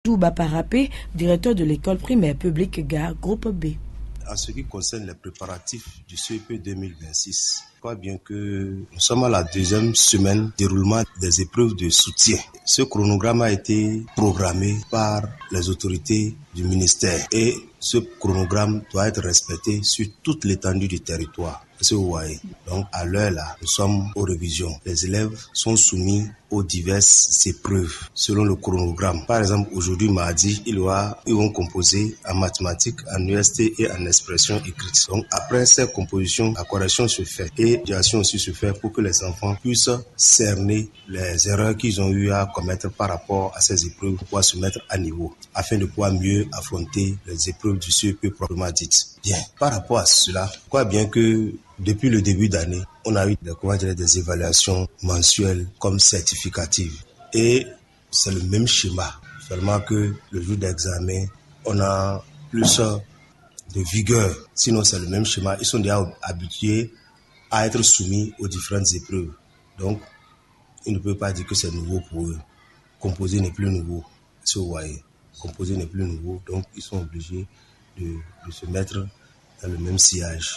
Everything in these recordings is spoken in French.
Douba Parapé, directeur de l'école primaire publique Gare, groupe B. En ce qui concerne les préparatifs du CEP 2026, je crois bien que nous sommes à la deuxième semaine de déroulement des épreuves de soutien. Ce chronogramme a été programmé par les autorités du ministère et ce chronogramme doit être respecté sur toute l'étendue du territoire. C'est vous voyez. Donc à l'heure là, nous sommes aux révisions. Les élèves sont soumis aux diverses épreuves selon le chronogramme. Par exemple, aujourd'hui, mardi, ils vont composer en mathématiques, en UST et en expression écrite. Donc après ces compositions, la correction se fait et l'évaluation aussi se fait pour que les enfants puissent cerner les erreurs qu'ils ont eu à commettre par rapport à ces épreuves pour pouvoir se mettre à niveau afin de pouvoir mieux affronter les épreuves du CEP proprement dites. Bien, par rapport à cela, je crois bien que depuis le début d'année, on a eu des évaluations mensuelles comme certificatives. Et c'est le même schéma, seulement que le jour d'examen, on a plus de vigueur. Sinon, c'est le même schéma. Ils sont déjà habitués à être soumis aux différentes épreuves. Donc, ils ne peuvent pas dire que c'est nouveau pour eux. Composer n'est plus nouveau, si vous voyez. Composer n'est plus nouveau, donc ils sont obligés de se mettre dans le même sillage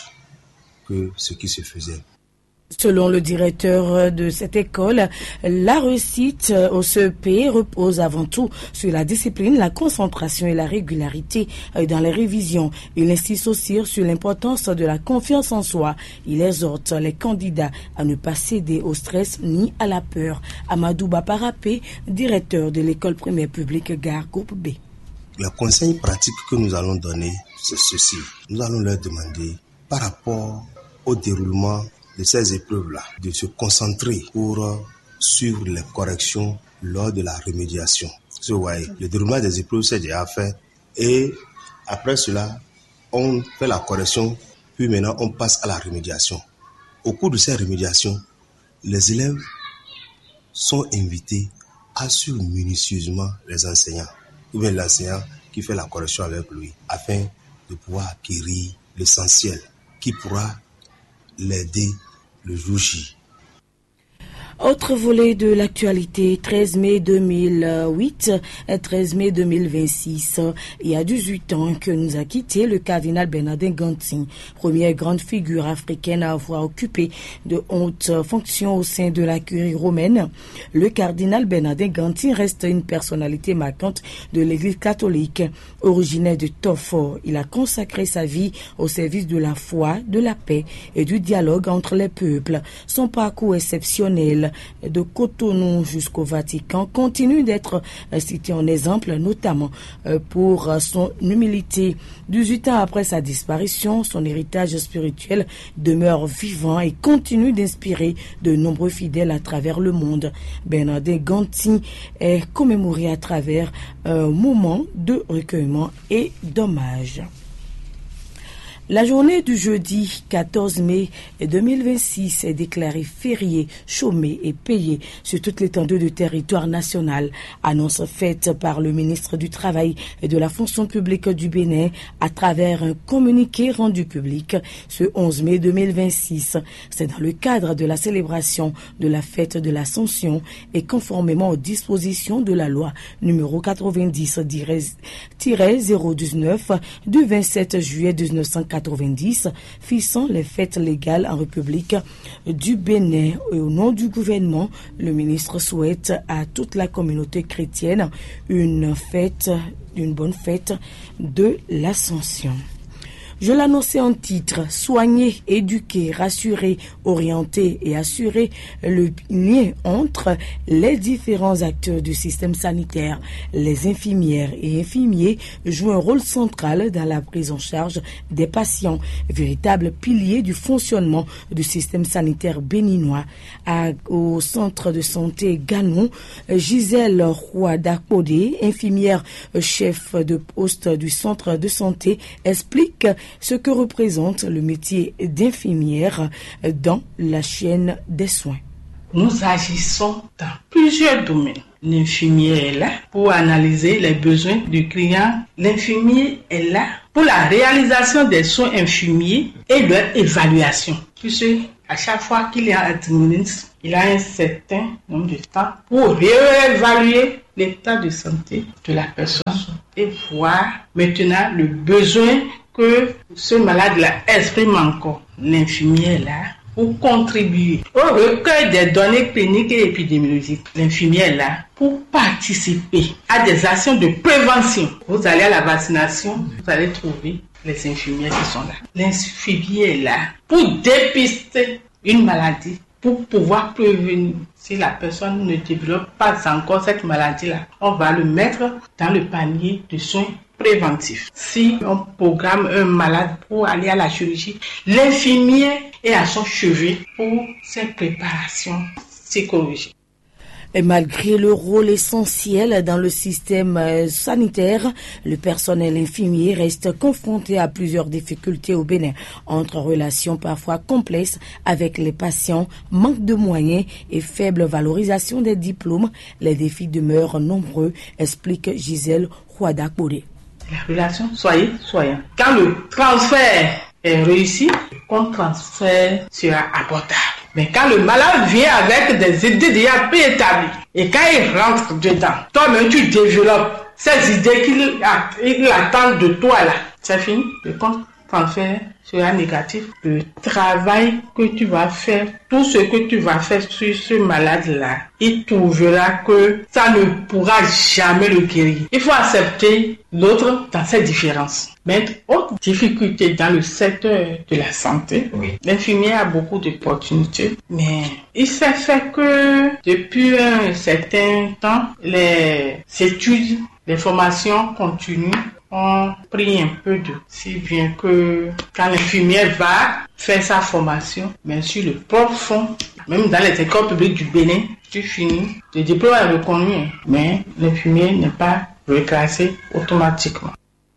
que ce qui se faisait. Selon le directeur de cette école, la réussite au CEP repose avant tout sur la discipline, la concentration et la régularité dans les révisions. Il insiste aussi sur l'importance de la confiance en soi. Il exhorte les candidats à ne pas céder au stress ni à la peur. Amadouba Parapé, directeur de l'école primaire publique Gare, groupe B. Le conseil pratique que nous allons donner, c'est ceci. Nous allons leur demander, par rapport au déroulement de ces épreuves-là, de se concentrer pour suivre les corrections lors de la remédiation. Vous voyez, le déroulement des épreuves, c'est déjà fait. Et après cela, on fait la correction, puis maintenant on passe à la remédiation. Au cours de ces remédiations, les élèves sont invités à suivre minutieusement les enseignants, ou bien l'enseignant qui fait la correction avec lui, afin de pouvoir acquérir l'essentiel qui pourra l'aider le jour J. Autre volet de l'actualité, 13 mai 2008, 13 mai 2026. Il y a 18 ans que nous a quitté le cardinal Bernardin Gantin, première grande figure africaine à avoir occupé de hautes fonctions au sein de la curie romaine. Le cardinal Bernardin Gantin reste une personnalité marquante de l'Église catholique. Originaire de Tofo, il a consacré sa vie au service de la foi, de la paix et du dialogue entre les peuples. Son parcours exceptionnel de Cotonou jusqu'au Vatican continue d'être cité en exemple, notamment pour son humilité. 18 ans après sa disparition, son héritage spirituel demeure vivant et continue d'inspirer de nombreux fidèles à travers le monde. Bernardin Gantin est commémoré à travers un moment de recueillement et d'hommage. La journée du jeudi 14 mai 2026 est déclarée fériée, chômée et payée sur toute l'étendue du territoire national. Annonce faite par le ministre du Travail et de la fonction publique du Bénin à travers un communiqué rendu public ce 11 mai 2026. C'est dans le cadre de la célébration de la fête de l'Ascension et conformément aux dispositions de la loi numéro 90-019 du 27 juillet 1990 fixant les fêtes légales en République du Bénin. Et au nom du gouvernement, le ministre souhaite à toute la communauté chrétienne une bonne fête de l'Ascension. Je l'annonçais en titre, soigner, éduquer, rassurer, orienter et assurer le lien entre les différents acteurs du système sanitaire. Les infirmières et infirmiers jouent un rôle central dans la prise en charge des patients, véritable pilier du fonctionnement du système sanitaire béninois. Au centre de santé Ganou, Gisèle Roy-Dakode, infirmière chef de poste du centre de santé, explique ce que représente le métier d'infirmière dans la chaîne des soins. Nous agissons dans plusieurs domaines. L'infirmier est là pour analyser les besoins du client. L'infirmier est là pour la réalisation des soins infirmiers et leur évaluation. Puisque à chaque fois qu'il y a un administre, il a un certain nombre de temps pour réévaluer l'état de santé de la personne et voir maintenant le besoin que ce malade-là exprime encore. L'infirmière là, pour contribuer au recueil des données cliniques et épidémiologiques. L'infirmière là, pour participer à des actions de prévention. Vous allez à la vaccination, vous allez trouver les infirmières qui sont là. L'infirmière est là pour dépister une maladie, pour pouvoir prévenir. Si la personne ne développe pas encore cette maladie-là, on va le mettre dans le panier de soins préventifs. Si on programme un malade pour aller à la chirurgie, l'infirmière est à son chevet pour ses préparations psychologiques. Et malgré le rôle essentiel dans le système sanitaire, le personnel infirmier reste confronté à plusieurs difficultés au Bénin, entre relations parfois complexes avec les patients, manque de moyens et faible valorisation des diplômes. Les défis demeurent nombreux, explique Gisèle Huada-Kore. La relation, soyez. Quand le transfert est réussi, le compte transfert sera abordable. Mais quand le malade vient avec des idées déjà préétablies, et quand il rentre dedans, toi-même tu développes ces idées qu'il attend de toi là, c'est fini. Le compte transfert sera négatif. Le travail que tu vas faire, tout ce que tu vas faire sur ce malade-là, il trouvera que ça ne pourra jamais le guérir. Il faut accepter l'autre dans ses différences. Mais autre difficulté dans le secteur de la santé, l'infirmier a beaucoup d'opportunités, mais il s'est fait que depuis un certain temps, les études, les formations continues ont pris un peu de, si bien que quand l'infirmière va faire sa formation, mais sur le propre fond, même dans les écoles publiques du Bénin, tu finis, le diplôme est reconnu, mais l'infirmier n'est pas reclassé automatiquement.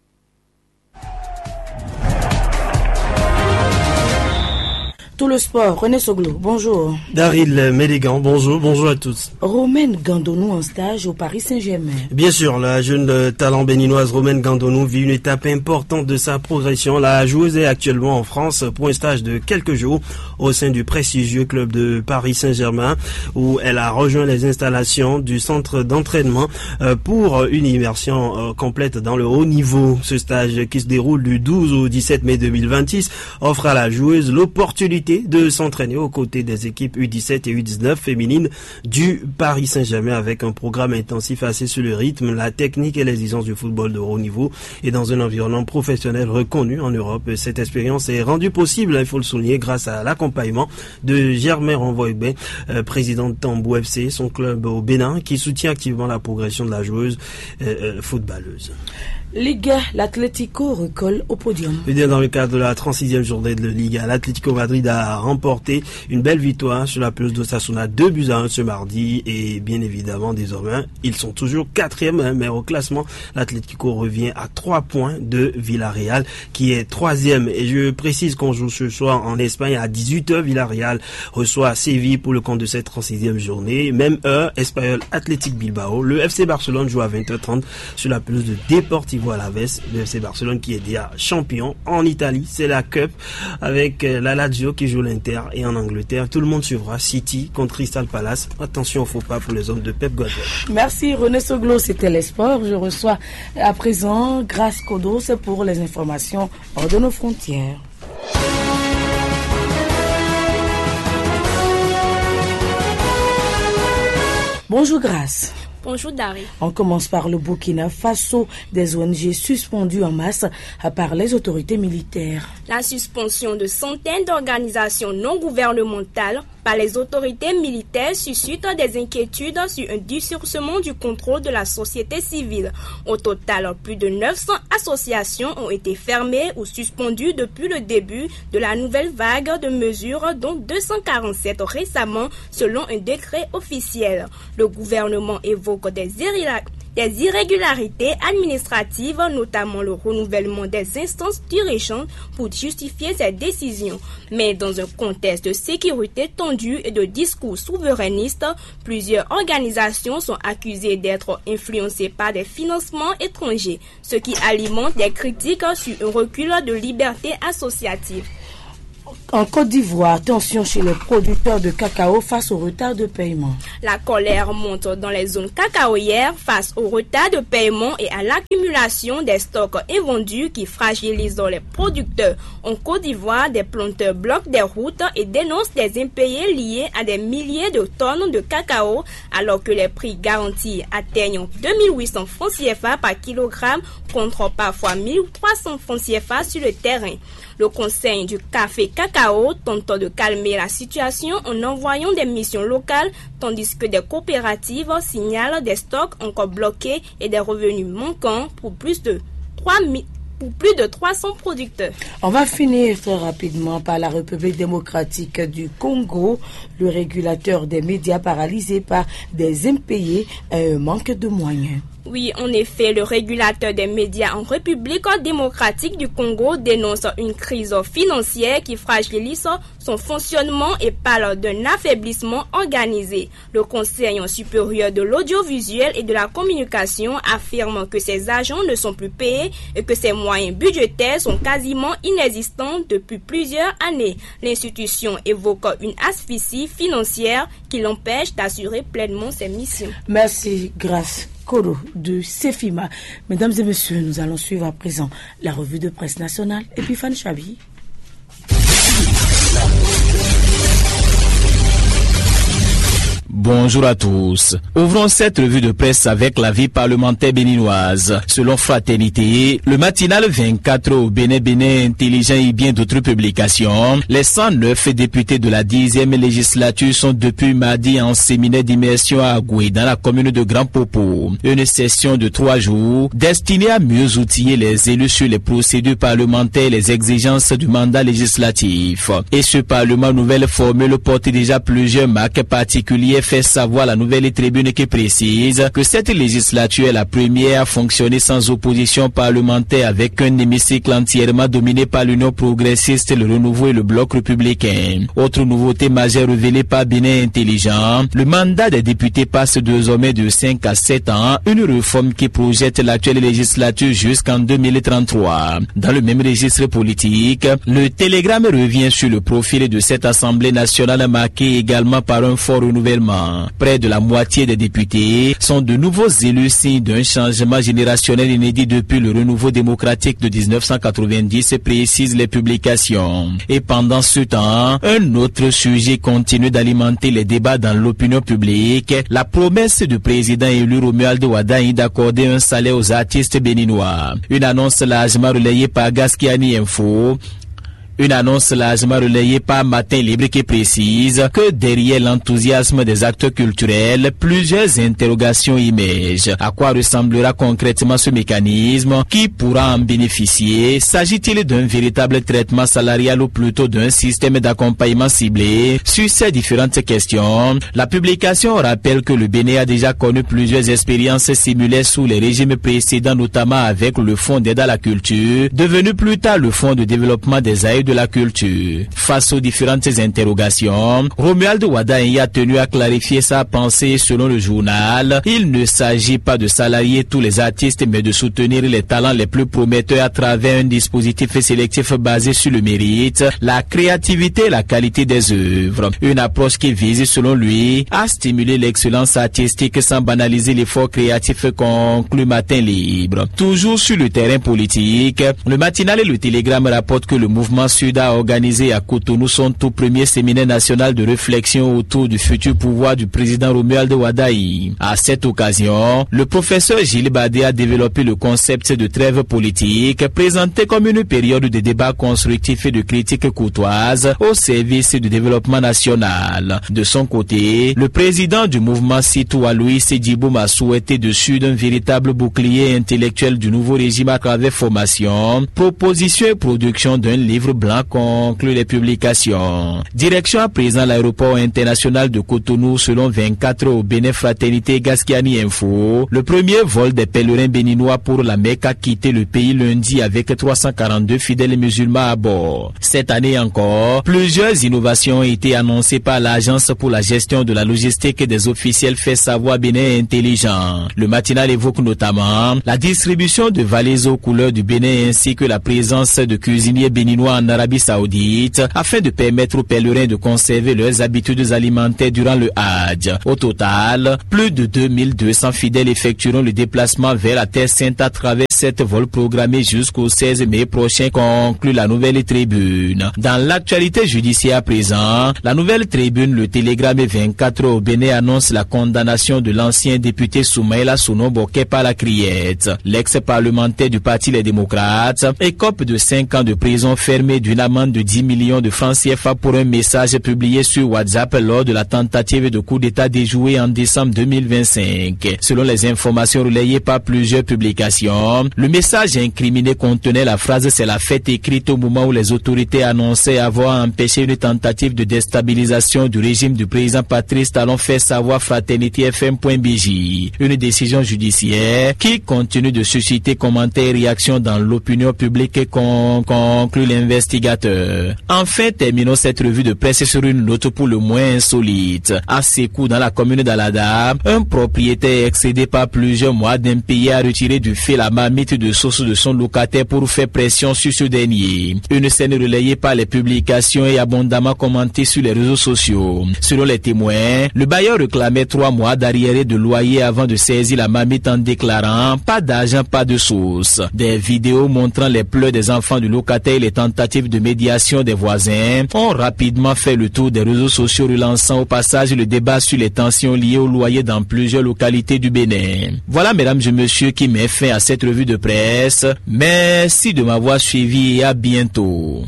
Tout le sport, René Soglo, bonjour. Daryl Mélégan, bonjour à tous. Romaine Gandonou en stage au Paris Saint-Germain. Bien sûr, la jeune talent béninoise Romaine Gandonou vit une étape importante de sa progression. La joueuse est actuellement en France pour un stage de quelques jours au sein du prestigieux club de Paris Saint-Germain où elle a rejoint les installations du centre d'entraînement pour une immersion complète dans le haut niveau. Ce stage qui se déroule du 12 au 17 mai 2026 offre à la joueuse l'opportunité de s'entraîner aux côtés des équipes U17 et U19 féminines du Paris Saint-Germain avec un programme intensif axé sur le rythme, la technique et l'exigence du football de haut niveau et dans un environnement professionnel reconnu en Europe. Cette expérience est rendue possible, il faut le souligner, grâce à l'accompagnement de Germain Renvoy-Ben, président de Tambou FC, son club au Bénin, qui soutient activement la progression de la joueuse footballeuse. Liga, l'Atlético recolle au podium. Dans le cadre de la 36e journée de Liga, l'Atlético Madrid a remporté une belle victoire sur la pelouse d'Osasuna, 2-1 ce mardi et bien évidemment désormais ils sont toujours 4e, mais au classement l'Atlético revient à 3 points de Villarreal qui est 3e et je précise qu'on joue ce soir en Espagne à 18h. Villarreal reçoit Séville pour le compte de cette 36e journée, même heure Espanyol Athletic Bilbao. Le FC Barcelone joue à 20h30 sur la pelouse de Deportivo Alaves. Le FC Barcelone qui est déjà champion en Italie, c'est la Cup avec la Lazio qui joue l'Inter et en Angleterre, tout le monde suivra City contre Crystal Palace. Attention, faut pas pour les hommes de Pep Guardiola. Merci René Soglo, c'était les sports. Je reçois à présent Grace Kodos pour les informations hors de nos frontières. Bonjour Grace. Bonjour Dari. On commence par le Burkina Faso, des ONG suspendues en masse par les autorités militaires. La suspension de centaines d'organisations non gouvernementales par les autorités militaires suscite des inquiétudes sur un durcissement du contrôle de la société civile. Au total, plus de 900 associations ont été fermées ou suspendues depuis le début de la nouvelle vague de mesures, dont 247 récemment, selon un décret officiel. Le gouvernement évoque des irrégularités administratives, notamment le renouvellement des instances dirigeantes pour justifier ces décisions. Mais dans un contexte de sécurité tendue et de discours souverainistes, plusieurs organisations sont accusées d'être influencées par des financements étrangers, ce qui alimente des critiques sur un recul de liberté associative. En Côte d'Ivoire, tension chez les producteurs de cacao face au retard de paiement. La colère monte dans les zones cacaoyères face au retard de paiement et à l'accumulation des stocks invendus qui fragilisent les producteurs. En Côte d'Ivoire, des planteurs bloquent des routes et dénoncent des impayés liés à des milliers de tonnes de cacao alors que les prix garantis atteignent 2800 francs CFA par kilogramme contre parfois 1300 francs CFA sur le terrain. Le conseil du café cacao tente de calmer la situation en envoyant des missions locales, tandis que des coopératives signalent des stocks encore bloqués et des revenus manquants pour plus de 300 producteurs. On va finir très rapidement par la République démocratique du Congo, le régulateur des médias paralysé par des impayés et un manque de moyens. Oui, en effet, le régulateur des médias en République démocratique du Congo dénonce une crise financière qui fragilise son fonctionnement et parle d'un affaiblissement organisé. Le Conseil supérieur de l'audiovisuel et de la communication affirme que ses agents ne sont plus payés et que ses moyens budgétaires sont quasiment inexistants depuis plusieurs années. L'institution évoque une asphyxie financière qui l'empêche d'assurer pleinement ses missions. Merci, Grâce Kolo de Sefima. Mesdames et messieurs, nous allons suivre à présent la revue de presse nationale. Epiphane Chabi. Bonjour à tous. Ouvrons cette revue de presse avec la vie parlementaire béninoise. Selon Fraternité, le matinal 24 au Bénin Intelligent et bien d'autres publications, les 109 députés de la 10e législature sont depuis mardi en séminaire d'immersion à Agoué dans la commune de Grand Popo. Une session de 3 jours destinée à mieux outiller les élus sur les procédures parlementaires et les exigences du mandat législatif. Et ce parlement nouvelle formule porte déjà plusieurs marques particulières, fait savoir la nouvelle tribune qui précise que cette législature est la première à fonctionner sans opposition parlementaire avec un hémicycle entièrement dominé par l'Union progressiste, le Renouveau et le Bloc républicain. Autre nouveauté majeure révélée par Bénin Intelligent, le mandat des députés passe désormais de 5 à 7 ans, une réforme qui projette l'actuelle législature jusqu'en 2033. Dans le même registre politique, le télégramme revient sur le profil de cette Assemblée nationale marquée également par un fort renouvellement. Près de la moitié des députés sont de nouveaux élus, signe d'un changement générationnel inédit depuis le renouveau démocratique de 1990, précisent les publications. Et pendant ce temps, un autre sujet continue d'alimenter les débats dans l'opinion publique, la promesse du président élu Romuald Wadaï d'accorder un salaire aux artistes béninois. Une annonce largement relayée par Gaskiani Info. Une annonce largement relayée par Matin Libre qui précise que derrière l'enthousiasme des acteurs culturels, plusieurs interrogations émergent. À quoi ressemblera concrètement ce mécanisme? Qui pourra en bénéficier? S'agit-il d'un véritable traitement salarial ou plutôt d'un système d'accompagnement ciblé? Sur ces différentes questions, la publication rappelle que le Bénin a déjà connu plusieurs expériences similaires sous les régimes précédents, notamment avec le Fonds d'aide à la culture, devenu plus tard le Fonds de développement des aides de la culture. Face aux différentes interrogations, Romuald Wadaï a tenu à clarifier sa pensée selon le journal. Il ne s'agit pas de salarier tous les artistes, mais de soutenir les talents les plus prometteurs à travers un dispositif sélectif basé sur le mérite, la créativité et la qualité des œuvres. Une approche qui vise, selon lui, à stimuler l'excellence artistique sans banaliser l'effort créatif, conclut Matin Libre. Toujours sur le terrain politique, le matinal et le télégramme rapportent que le mouvement Sud a organisé à Cotonou son tout premier séminaire national de réflexion autour du futur pouvoir du président Romuald Wadaï. À cette occasion, le professeur Gilles Badé a développé le concept de trêve politique, présenté comme une période de débat constructif et de critique courtoise au service du développement national. De son côté, le président du mouvement Citoyen Louis Sédiboum a souhaité dessus d'un véritable bouclier intellectuel du nouveau régime à travers formation, proposition et production d'un livre blanc, conclut les publications. Direction à présent l'aéroport international de Cotonou selon 24 au Bénin Fraternité Gaskiani Info. Le premier vol des pèlerins béninois pour la Mecque a quitté le pays lundi avec 342 fidèles musulmans à bord. Cette année encore, plusieurs innovations ont été annoncées par l'Agence pour la gestion de la logistique des officiels, fait savoir Bénin Intelligent. Le matinal évoque notamment la distribution de valises aux couleurs du Bénin ainsi que la présence de cuisiniers béninois en Arabie Saoudite afin de permettre aux pèlerins de conserver leurs habitudes alimentaires durant le Hajj. Au total, plus de 2200 fidèles effectueront le déplacement vers la Terre Sainte à travers 7 vols programmés jusqu'au 16 mai prochain, conclut la Nouvelle Tribune. Dans l'actualité judiciaire à présent, la Nouvelle Tribune, le Télégramme 24 au Bénin annonce la condamnation de l'ancien député Soumaïla Sono-Boké par la Criette. L'ex-parlementaire du Parti Les Démocrates écope de 5 ans de prison fermée d'une amende de 10 millions de francs CFA pour un message publié sur WhatsApp lors de la tentative de coup d'État déjouée en décembre 2025. Selon les informations relayées par plusieurs publications, le message incriminé contenait la phrase « C'est la fête » écrite au moment où les autorités annonçaient avoir empêché une tentative de déstabilisation du régime du président Patrice Talon, fait savoir FraternityFM.bj. Une décision judiciaire qui continue de susciter commentaires et réactions dans l'opinion publique, conclut l'investigateur. Enfin, terminons cette revue de presse sur une note pour le moins insolite. À Sékou, dans la commune d'Alada, un propriétaire excédé par plusieurs mois d'impayé a retiré du feu la marmite de sauce de son locataire pour faire pression sur ce dernier. Une scène relayée par les publications et abondamment commentée sur les réseaux sociaux. Selon les témoins, le bailleur réclamait 3 mois d'arriéré de loyer avant de saisir la marmite en déclarant « pas d'argent, pas de sauce ». Des vidéos montrant les pleurs des enfants du locataire et les tentatives de médiation des voisins ont rapidement fait le tour des réseaux sociaux, relançant au passage le débat sur les tensions liées au loyer dans plusieurs localités du Bénin. Voilà, mesdames et messieurs, qui met fin à cette revue de presse. Merci de m'avoir suivi et à bientôt.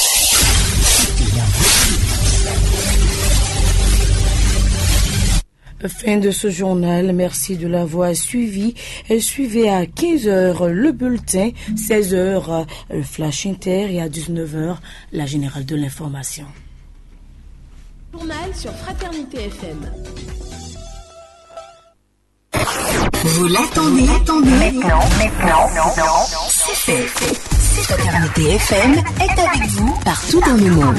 Fin de ce journal, merci de l'avoir suivi. Suivez à 15h le bulletin, 16h le Flash Inter et à 19h la Générale de l'Information. Journal sur Fraternité FM. Vous l'attendez. Maintenant. C'est fait. Fraternité FM est avec vous partout dans le monde.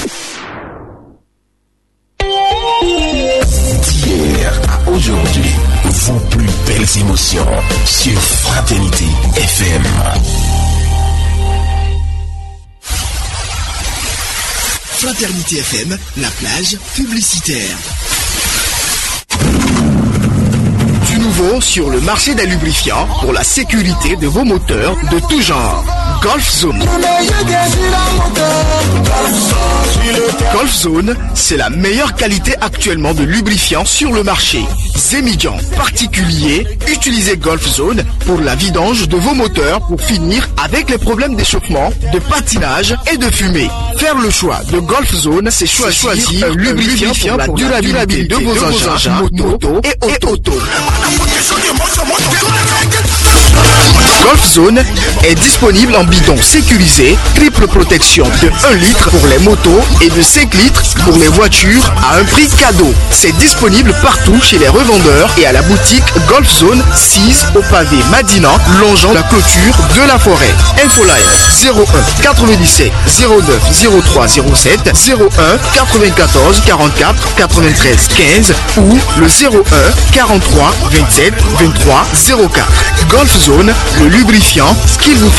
D'hier à aujourd'hui, vos plus belles émotions sur Fraternité FM. Fraternité FM, la plage publicitaire. Du nouveau sur le marché des lubrifiants pour la sécurité de vos moteurs de tout genre. Golf Zone. Golf Zone, c'est la meilleure qualité actuellement de lubrifiant sur le marché. Zémigan particulier, utilisez Golf Zone pour la vidange de vos moteurs pour finir avec les problèmes d'échauffement, de patinage et de fumée. Faire le choix de Golf Zone, c'est choisir un lubrifiant pour la durabilité de vos engins, moto et auto. Golf Zone est disponible en bidon sécurisé, triple protection de 1 litre pour les motos et de 5 litres pour les voitures à un prix cadeau. C'est disponible partout chez les revendeurs et à la boutique Golf Zone 6 au pavé Madina, longeant la clôture de la forêt. Infoline 01 97 09 03 07 01 94 44 93 15 ou le 01 43 27 23 04. Golf Zone, le lubrifiant qu'il vous faut.